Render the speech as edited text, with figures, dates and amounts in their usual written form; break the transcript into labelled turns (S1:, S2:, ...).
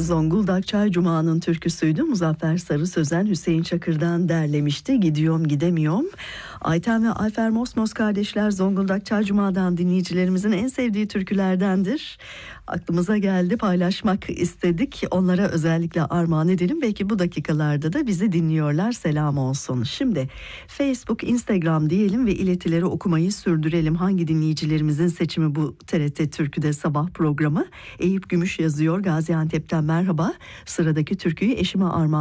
S1: Zonguldak Çay Cuma'nın türküsüydü. Muzaffer Sarı Sözen Hüseyin Çakır'dan derlemişti. Gidiyorum gidemiyorum. Ayten ve Ayfer Mosmos kardeşler Zonguldak Çay Cuma'dan dinleyicilerimizin en sevdiği türkülerdendir. Aklımıza geldi, paylaşmak istedik. Onlara özellikle armağan edelim. Belki bu dakikalarda da bizi dinliyorlar. Selam olsun. Şimdi Facebook, Instagram diyelim ve iletileri okumayı sürdürelim. Hangi dinleyicilerimizin seçimi bu TRT Türkü'de sabah programı? Eyüp Gümüş yazıyor. Gaziantep'ten merhaba. Sıradaki türküyü eşime armağan